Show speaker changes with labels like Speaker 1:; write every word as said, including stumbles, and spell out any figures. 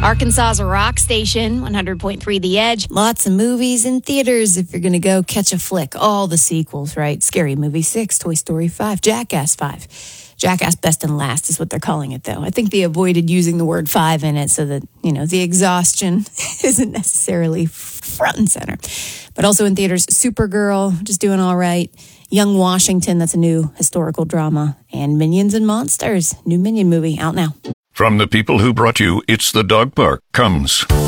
Speaker 1: Arkansas's a rock station, one hundred point three The Edge.
Speaker 2: Lots of movies in theaters if you're going to go catch a flick. All the sequels, right? Scary Movie six, Toy Story five, Jackass five. Jackass Best and Last is what they're calling it, though. I think they avoided using the word five in it so that, you know, the exhaustion isn't necessarily front and center. But also in theaters, Supergirl, just doing all right. Young Washington, that's a new historical drama. And Minions and Monsters, new Minion movie, out now.
Speaker 3: From the people who brought you It's the Dog Park comes